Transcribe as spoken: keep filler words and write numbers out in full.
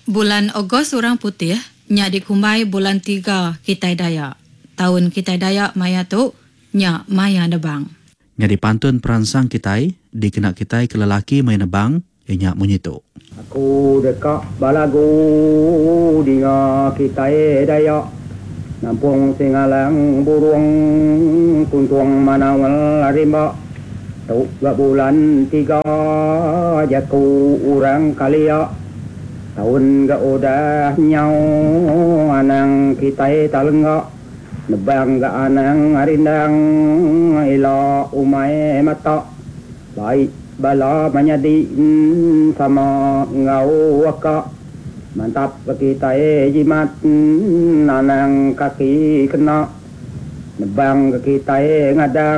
Bulan Ogos orang putih, nya dikumbai bulan tiga Kitai Dayak. Tahun Kitai Dayak maya tu, nya maya nebang. Nya dipantun peransang Kitai, dikena Kitai ke lelaki maya nebang, nya munyitu. Aku dekat balagu dinga Kitai Dayak. Nampung singalang burung kuntuang manawal rimba. Tuk gak bulan tiga jaku orang kalia. Tahun gak udah nyau anang Kitai talenggak. Nebang gak anang arindang ila umay mata. Baik bala manyadin sama ngau waka. Mantap Kitai jimat anang kaki kena. Nebang Kitai ngadang.